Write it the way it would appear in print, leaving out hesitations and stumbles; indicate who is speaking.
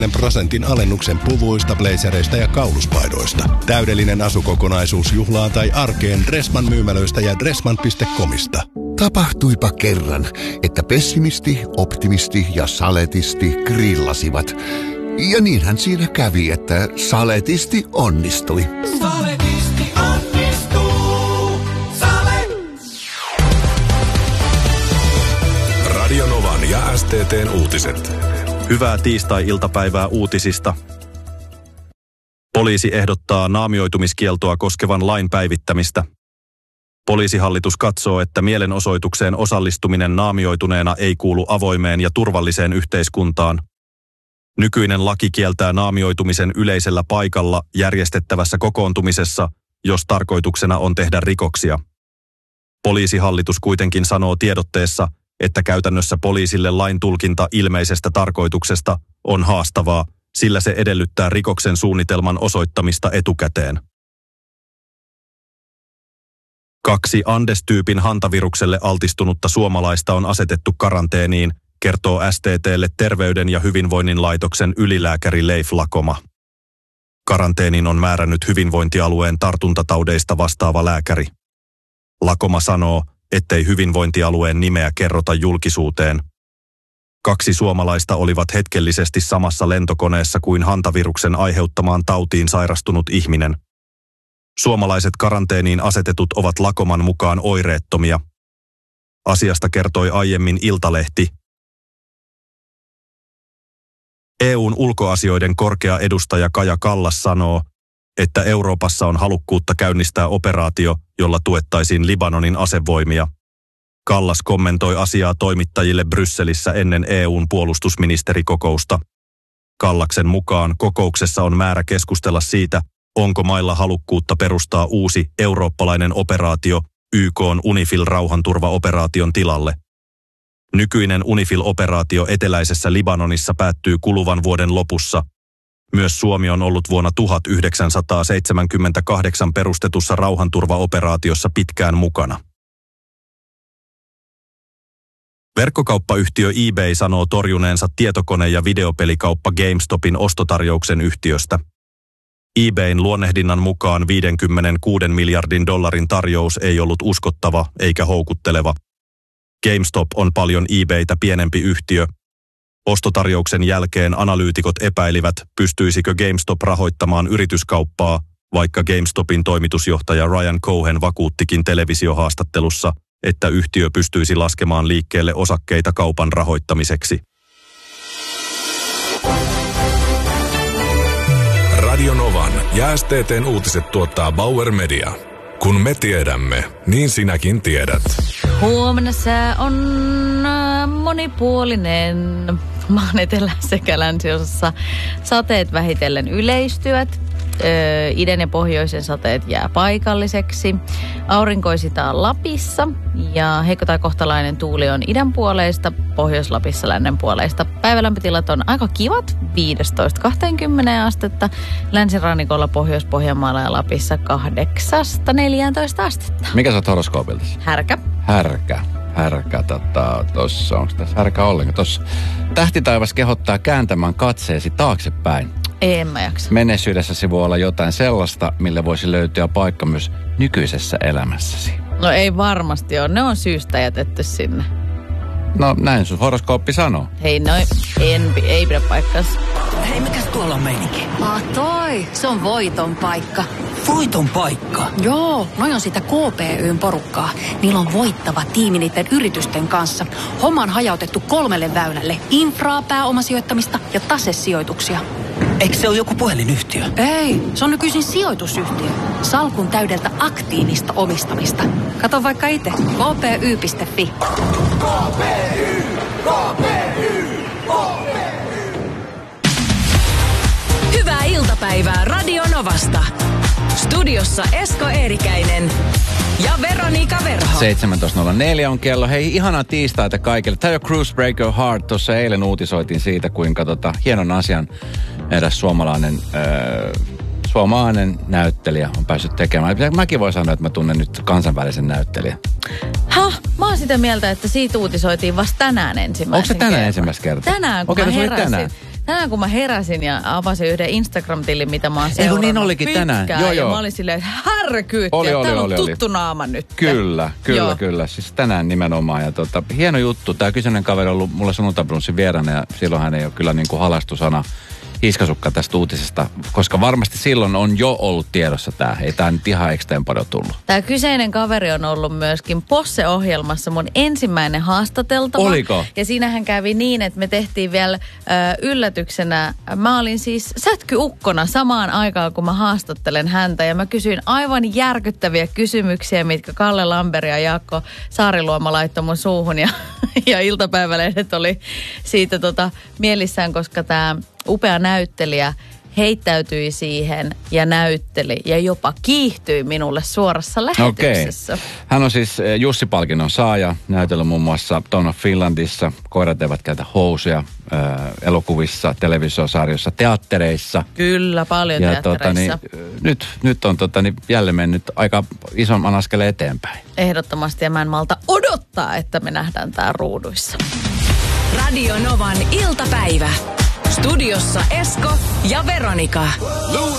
Speaker 1: prosentin alennuksen puvuista, blazereista ja kauluspaidoista. Täydellinen asukokonaisuus juhlaan tai arkeen Dressmann myymälöistä ja dressmann.comista.
Speaker 2: Tapahtuipa kerran, että pessimisti, optimisti ja saletisti grillasivat. Ja niinhän siinä kävi, että saletisti onnistui.
Speaker 3: Saletisti onnistuu.
Speaker 4: Radio Novan ja STT:n uutiset.
Speaker 5: Hyvää tiistai-iltapäivää uutisista. Poliisi ehdottaa naamioitumiskieltoa koskevan lain päivittämistä. Poliisihallitus katsoo, että mielenosoitukseen osallistuminen naamioituneena ei kuulu avoimeen ja turvalliseen yhteiskuntaan. Nykyinen laki kieltää naamioitumisen yleisellä paikalla järjestettävässä kokoontumisessa, jos tarkoituksena on tehdä rikoksia. Poliisihallitus kuitenkin sanoo tiedotteessa, että käytännössä poliisille lain tulkinta ilmeisestä tarkoituksesta on haastavaa, sillä se edellyttää rikoksen suunnitelman osoittamista etukäteen. 2 Andes-tyypin hantavirukselle altistunutta suomalaista on asetettu karanteeniin, kertoo STT:lle Terveyden ja hyvinvoinnin laitoksen ylilääkäri Leif Lakoma. Karanteenin on määrännyt hyvinvointialueen tartuntataudeista vastaava lääkäri. Lakoma sanoo, ettei hyvinvointialueen nimeä kerrota julkisuuteen. 2 suomalaista olivat hetkellisesti samassa lentokoneessa kuin hantaviruksen aiheuttamaan tautiin sairastunut ihminen. Suomalaiset karanteeniin asetetut ovat Lakoman mukaan oireettomia. Asiasta kertoi aiemmin Iltalehti. EU:n ulkoasioiden korkea edustaja Kaja Kallas sanoo, että Euroopassa on halukkuutta käynnistää operaatio, jolla tuettaisiin Libanonin asevoimia. Kallas kommentoi asiaa toimittajille Brysselissä ennen EU:n puolustusministerikokousta. Kallaksen mukaan kokouksessa on määrä keskustella siitä, onko mailla halukkuutta perustaa uusi eurooppalainen operaatio YK:n UNIFIL-rauhanturvaoperaation tilalle. Nykyinen UNIFIL-operaatio eteläisessä Libanonissa päättyy kuluvan vuoden lopussa. Myös Suomi on ollut vuonna 1978 perustetussa rauhanturvaoperaatiossa pitkään mukana. Verkkokauppayhtiö eBay sanoo torjuneensa tietokone- ja videopelikauppa GameStopin ostotarjouksen yhtiöstä. eBayn luonnehdinnan mukaan 56 miljardin dollarin tarjous ei ollut uskottava eikä houkutteleva. GameStop on paljon eBaytä pienempi yhtiö. Ostotarjouksen jälkeen analyytikot epäilivät, pystyisikö GameStop rahoittamaan yrityskauppaa, vaikka GameStopin toimitusjohtaja Ryan Cohen vakuuttikin televisiohaastattelussa, että yhtiö pystyisi laskemaan liikkeelle osakkeita kaupan rahoittamiseksi.
Speaker 4: Radio Novan ja STT:n uutiset tuottaa Bauer Media. Kun me tiedämme, niin sinäkin tiedät.
Speaker 6: Huomenna sää on monipuolinen. Maan etelä- sekä länsiosassa sateet vähitellen yleistyvät. Idän ja pohjoisen sateet jää paikalliseksi. Aurinkoisitaan Lapissa ja heikko tai kohtalainen tuuli on idän puoleista, Pohjois-Lapissa lännen puoleista. Päivälämpötilat on aika kivat, 15-20 astetta. Länsirannikolla Pohjois-Pohjanmaalla ja Lapissa 8-14 astetta.
Speaker 7: Mikä sä oot horoskoopilta?
Speaker 6: Härkä.
Speaker 7: Härkä, tossa, onko tässä härkä ollenkaan? Tossa. Tähtitaivas kehottaa kääntämään katseesi taaksepäin.
Speaker 6: En mä jaksa.
Speaker 7: Menneisyydessäsi voi olla jotain sellaista, millä voisi löytyä paikka myös nykyisessä elämässäsi.
Speaker 6: No ei varmasti ole. Ne on syystä jätetty sinne.
Speaker 7: No näin sun horoskooppi sanoo.
Speaker 6: Hei ei pidä paikkaansa.
Speaker 3: Hei, mikäs tuolla on meininki?
Speaker 8: Toi, se on voiton paikka.
Speaker 3: Voiton paikka?
Speaker 8: Joo, noi on sitä KPY:n porukkaa. Niillä on voittava tiimi niiden yritysten kanssa. Homma on hajautettu 3 väylälle. Infraa, pääomasijoittamista ja tasesijoituksia.
Speaker 3: Eikö se ole joku puhelinyhtiö?
Speaker 8: Ei, se on nykyisin sijoitusyhtiö. Salkun täydeltä aktiivista omistamista. Kato vaikka itse. kpy.fi.
Speaker 3: KPY!
Speaker 9: Hyvää iltapäivää Radio Novasta. Studiossa Esko Eerikäinen ja Veronika Verho.
Speaker 7: 17.04 on kello. Hei, ihanaa tiistaita kaikille. Tämä on Cruise Break Your Heart. Tuossa eilen uutisoitiin siitä, kuinka hienon asian eräs suomalainen näyttelijä on päässyt tekemään. Mäkin voin sanoa, että mä tunnen nyt kansainvälisen näyttelijän.
Speaker 6: Mä oon sitä mieltä, että siitä uutisoitiin vasta tänään ensimmäisen
Speaker 7: Onko se tänään
Speaker 6: kerran.
Speaker 7: ensimmäistä kertaa?
Speaker 6: Tänään, kun
Speaker 7: Okei,
Speaker 6: mä
Speaker 7: no se oli
Speaker 6: heräsin.
Speaker 7: tänään.
Speaker 6: tänään kun mä heräsin ja avasin yhden Instagram-tilin, mitä mä oon seurannut
Speaker 7: niin olikin
Speaker 6: pitkään.
Speaker 7: tänään. Joo.
Speaker 6: Ja mä olin silleen, että härkyyttiä, täällä on tuttu naama nyt.
Speaker 7: Kyllä. Siis tänään nimenomaan. Ja hieno juttu. Tää kyseinen kaveri on ollut mulla sunnuntaibrunssin vieraana ja silloin hän ei ole kyllä niin kuin halastusana hiskasukka tästä uutisesta, koska varmasti silloin on jo ollut tiedossa tämä. Ei tämä nyt ihan extempore tullut.
Speaker 6: Tämä kyseinen kaveri on ollut myöskin Posse-ohjelmassa mun ensimmäinen haastateltava.
Speaker 7: Oliko?
Speaker 6: Ja siinähän kävi niin, että me tehtiin vielä yllätyksenä. Mä olin siis sätkyukkona samaan aikaan, kun mä haastattelen häntä. Ja mä kysyin aivan järkyttäviä kysymyksiä, mitkä Kalle Lamberi ja Jaakko Saariluoma laittoi mun suuhun. Ja iltapäivälehdet oli siitä mielissään, koska tämä upea näyttelijä heittäytyi siihen ja näytteli ja jopa kiihtyi minulle suorassa lähetyksessä.
Speaker 7: Okei. Hän on siis Jussi-palkinnon saaja, näytellyt muun muassa Dawn of Finlandissa, Koirat eivät käytä housuja, elokuvissa, televisiosarjoissa, teattereissa.
Speaker 6: Kyllä, paljon
Speaker 7: ja
Speaker 6: teattereissa.
Speaker 7: Nyt on jälleen mennyt aika ison askeleen eteenpäin.
Speaker 6: Ehdottomasti, ja mä en malta odottaa, että me nähdään tää ruuduissa.
Speaker 9: Radio Novan iltapäivä. Studiossa Esko ja Veronika.